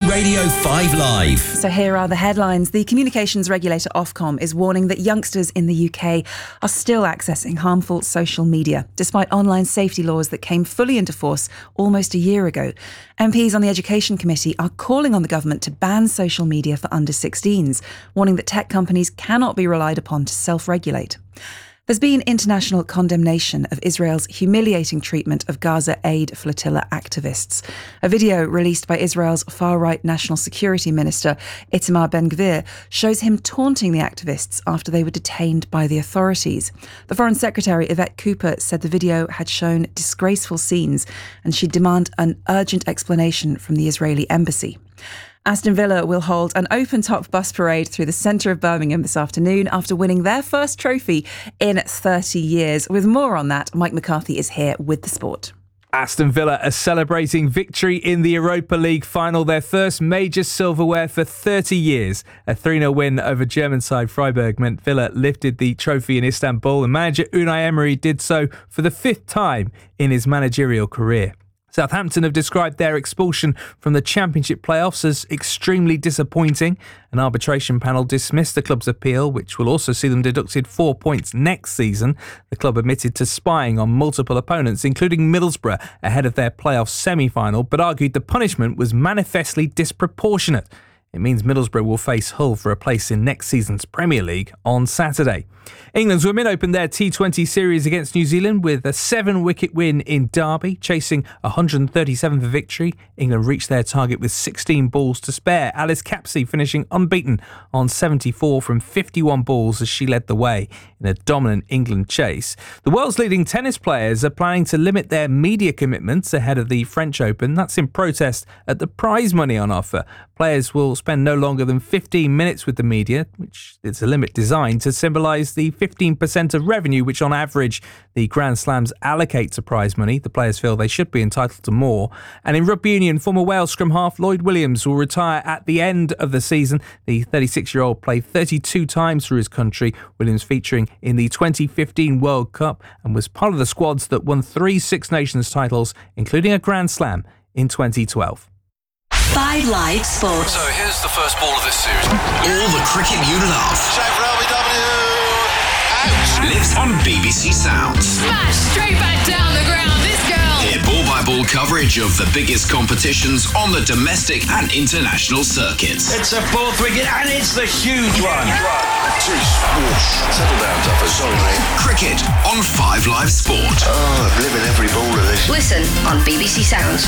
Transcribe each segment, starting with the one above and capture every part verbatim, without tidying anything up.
Radio five Live. So here are the headlines. The communications regulator Ofcom is warning that youngsters in the U K are still accessing harmful social media, despite online safety laws that came fully into force almost a year ago. M Ps on the Education Committee are calling on the government to ban social media for under sixteens, warning that tech companies cannot be relied upon to self-regulate. There's been international condemnation of Israel's humiliating treatment of Gaza Aid Flotilla activists. A video released by Israel's far-right National Security Minister Itamar Ben-Gvir shows him taunting the activists after they were detained by the authorities. The Foreign Secretary Yvette Cooper said the video had shown disgraceful scenes and she'd demand an urgent explanation from the Israeli embassy. Aston Villa will hold an open-top bus parade through the centre of Birmingham this afternoon after winning their first trophy in thirty years. With more on that, Mike McCarthy is here with the sport. Aston Villa are celebrating victory in the Europa League final, their first major silverware for thirty years. A three nil win over German side Freiburg meant Villa lifted the trophy in Istanbul, and manager Unai Emery did so for the fifth time in his managerial career. Southampton have described their expulsion from the Championship playoffs as extremely disappointing. An arbitration panel dismissed the club's appeal, which will also see them deducted four points next season. The club admitted to spying on multiple opponents, including Middlesbrough, ahead of their playoff semi-final, but argued the punishment was manifestly disproportionate. It means Middlesbrough will face Hull for a place in next season's Premier League on Saturday. England's women opened their T twenty series against New Zealand with a seven-wicket win in Derby, chasing one hundred thirty-seven for victory. England reached their target with sixteen balls to spare. Alice Capsey finishing unbeaten on seventy-four from fifty-one balls as she led the way in a dominant England chase. The world's leading tennis players are planning to limit their media commitments ahead of the French Open. That's in protest at the prize money on offer. Players will spend no longer than fifteen minutes with the media, which is a limit designed to symbolise the fifteen percent of revenue which on average the Grand Slams allocate to prize money. The players feel they should be entitled to more. And in rugby union, former Wales scrum half Lloyd Williams will retire at the end of the season. The thirty-six-year-old played thirty-two times for his country, Williams featuring in the twenty fifteen World Cup, and was part of the squads that won three Six Nations titles, including a Grand Slam in twenty twelve. five Live Sport. So here's the first ball of this series. All the cricket you love. Shame for L B W. Out. Lives on B B C Sounds. Smash straight back down the ground. This girl. Hear ball-by-ball coverage of the biggest competitions on the domestic and international circuits. It's a fourth wicket and it's the huge one. Jeez, whoosh. Settle down, Duffers. Sorry, mate. Cricket on five Live Sport. Oh, I'm living every ball of this. Listen on B B C Sounds.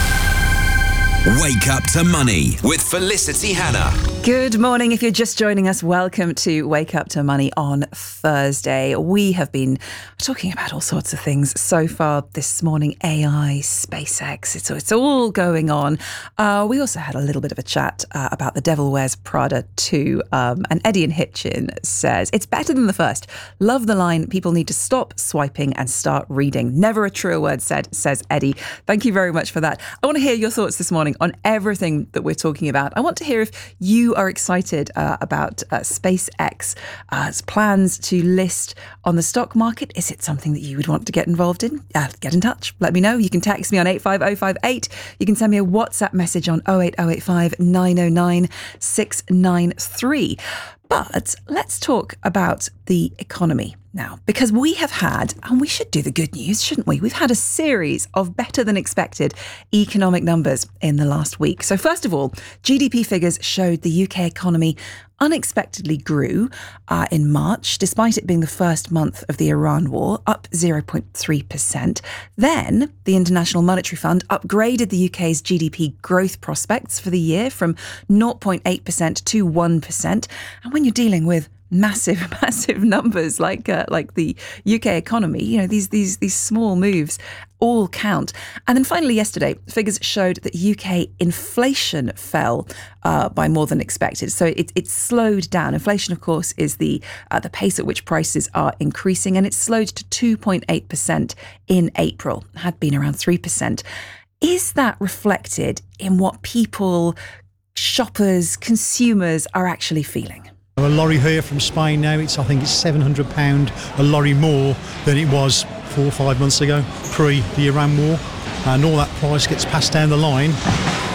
Wake Up to Money with Felicity Hannah. Good morning. If you're just joining us, welcome to Wake Up to Money on Thursday. We have been talking about all sorts of things so far this morning. A I, SpaceX, it's, it's all going on. Uh, we also had a little bit of a chat uh, about The Devil Wears Prada two. Um, and Eddie in Hitchin says, it's better than the first. Love the line, people need to stop swiping and start reading. Never a truer word said, says Eddie. Thank you very much for that. I want to hear your thoughts this morning on everything that we're talking about. I want to hear if you are excited uh, about uh, SpaceX's uh, plans to list on the stock market. Is it something that you would want to get involved in? Uh, get in touch. Let me know. You can text me on eight five oh five eight. You can send me a WhatsApp message on oh eight oh eight five nine oh nine six nine three. But let's talk about the economy now, because we have had, and we should do the good news, shouldn't we? We've had a series of better than expected economic numbers in the last week. So first of all, G D P figures showed the U K economy unexpectedly grew uh, in March, despite it being the first month of the Iran war, up zero point three percent. Then the International Monetary Fund upgraded the U K's G D P growth prospects for the year from zero point eight percent to one percent. And when you're dealing with massive, massive numbers like uh, like the U K economy, you know, these these these small moves all count. And then finally yesterday, figures showed that U K inflation fell uh, by more than expected. So it, it slowed down. Inflation, of course, is the uh, the pace at which prices are increasing, and it slowed to two point eight percent in April. It had been around three percent. Is that reflected in what people, shoppers, consumers are actually feeling? A lorry here from Spain now, it's I think it's seven hundred pounds a lorry more than it was four or five months ago, pre the Iran war. And all that price gets passed down the line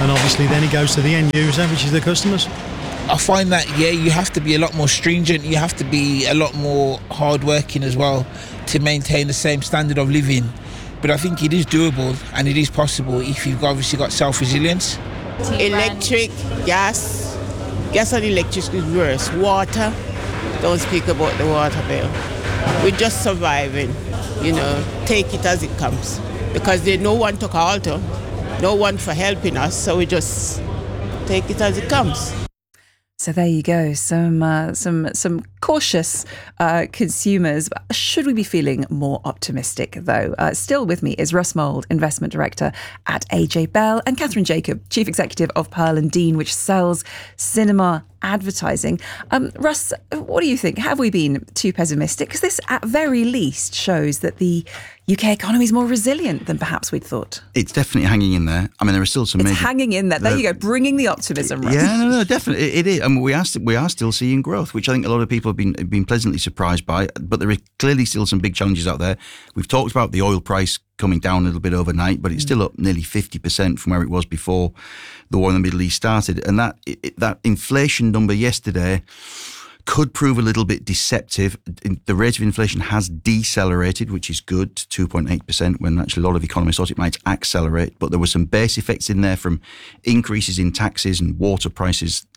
and obviously then it goes to the end user, which is the customers. I find that, yeah, you have to be a lot more stringent, you have to be a lot more hardworking as well to maintain the same standard of living. But I think it is doable and it is possible if you've obviously got self-resilience. Electric, gas, gas and electric is worse. Water, don't speak about the water bill. We're just surviving, you know, take it as it comes. Because there's no one to call to, no one for helping us, so we just take it as it comes. So there you go, some uh, some some cautious uh, consumers. Should we be feeling more optimistic, though? Uh, still with me is Russ Mould, Investment Director at A J Bell, and Catherine Jacob, Chief Executive of Pearl and Dean, which sells cinema advertising. Um, Russ, what do you think? Have we been too pessimistic? Because this, at very least, shows that the U K economy is more resilient than perhaps we'd thought. It's definitely hanging in there. I mean, there are still some it's major... hanging in there. There uh, you go, bringing the optimism, Russ. Yeah, no, no, definitely. It, it is. I mean, we are, st- we are still seeing growth, which I think a lot of people have been, been pleasantly surprised by. But there are clearly still some big challenges out there. We've talked about the oil price coming down a little bit overnight, but it's still up nearly fifty percent from where it was before the war in the Middle East started. And that it, that inflation number yesterday could prove a little bit deceptive. The rate of inflation has decelerated, which is good, to two point eight percent, when actually a lot of economists thought it might accelerate. But there were some base effects in there from increases in taxes and water prices